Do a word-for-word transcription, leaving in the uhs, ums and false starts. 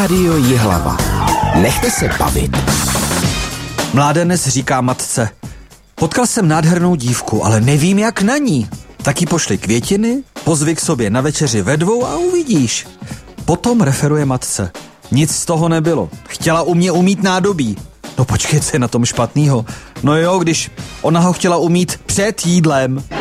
Rádio Jihlava. Nechte se bavit. Mládenec říká matce: potkal jsem nádhernou dívku, ale nevím, jak na ní. Tak jí pošli květiny, pozvi k sobě na večeři ve dvou a uvidíš. Potom referuje matce: nic z toho nebylo. Chtěla u mě umýt nádobí. No počkej, co je na tom špatnýho? No jo, když ona ho chtěla umýt před jídlem.